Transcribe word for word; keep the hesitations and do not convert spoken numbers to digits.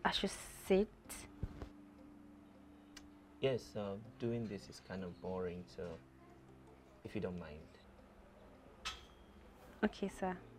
I should sit. Yes, uh, doing this is kind of boring, so if you don't mind. Okay, sir.